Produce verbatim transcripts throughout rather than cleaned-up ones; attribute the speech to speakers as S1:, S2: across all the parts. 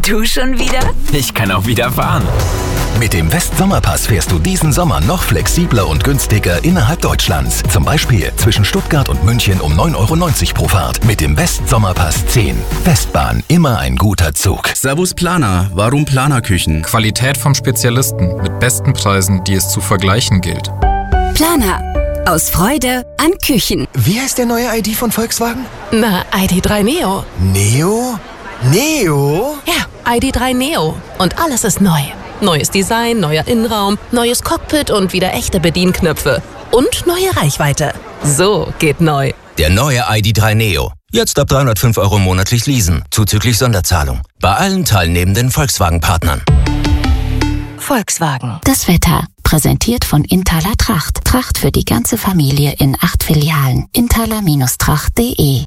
S1: Du schon wieder?
S2: Ich kann auch wieder fahren.
S3: Mit dem Westsommerpass fährst du diesen Sommer noch flexibler und günstiger innerhalb Deutschlands. Zum Beispiel zwischen Stuttgart und München um neun Euro neunzig pro Fahrt. Mit dem Westsommerpass zehn. Westbahn, immer ein guter Zug.
S4: Servus Planer, warum Planerküchen?
S5: Qualität vom Spezialisten mit besten Preisen, die es zu vergleichen gilt.
S1: Planer. Aus Freude an Küchen.
S6: Wie heißt der neue I D von Volkswagen?
S7: Na, I D drei Neo.
S6: Neo? Neo?
S7: Ja, I D drei Neo. Und alles ist neu. Neues Design, neuer Innenraum, neues Cockpit und wieder echte Bedienknöpfe. Und neue Reichweite. So geht neu.
S8: Der neue I D drei Neo. Jetzt ab dreihundertfünf Euro monatlich leasen, zuzüglich Sonderzahlung. Bei allen teilnehmenden Volkswagen-Partnern.
S1: Volkswagen.
S9: Das Wetter. Präsentiert von Intala Tracht. Tracht für die ganze Familie in acht Filialen. Intala Tracht punkt de.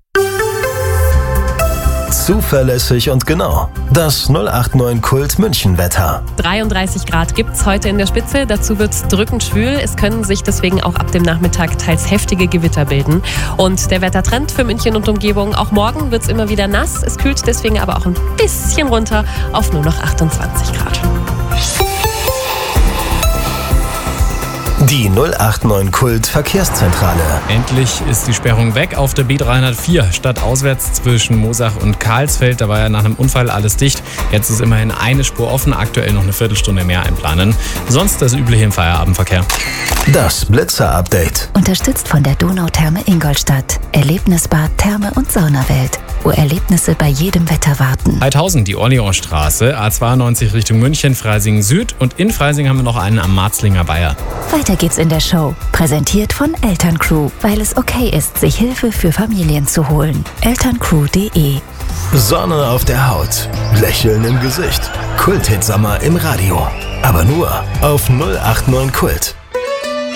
S10: Zuverlässig und genau. Das null acht neun Kult München Wetter.
S11: dreiunddreißig Grad gibt's heute in der Spitze. Dazu wird's drückend schwül. Es können sich deswegen auch ab dem Nachmittag teils heftige Gewitter bilden. Und der Wettertrend für München und Umgebung. Auch morgen wird's immer wieder nass. Es kühlt deswegen aber auch ein bisschen runter auf nur noch achtundzwanzig Grad.
S10: Die null acht neun Kult Verkehrszentrale.
S12: Endlich ist die Sperrung weg auf der B dreihundertvier. Stadtauswärts zwischen Moosach und Karlsfeld. Da war ja nach einem Unfall alles dicht. Jetzt ist immerhin eine Spur offen. Aktuell noch eine Viertelstunde mehr einplanen. Sonst das übliche im Feierabendverkehr.
S10: Das Blitzer-Update.
S9: Unterstützt von der Donautherme Ingolstadt. Erlebnisbad, Therme und Saunawelt. Wo Erlebnisse bei jedem Wetter warten.
S12: Heidhausen, die Orleansstraße, A zweiundneunzig Richtung München, Freising Süd. Und in Freising haben wir noch einen am Marzlinger Weiher.
S9: Weiter geht's in der Show. Präsentiert von Elterncrew, weil es okay ist, sich Hilfe für Familien zu holen. elterncrew punkt de.
S10: Sonne auf der Haut. Lächeln im Gesicht. Kult-Hit-Sommer im Radio. Aber nur auf null acht neun Kult.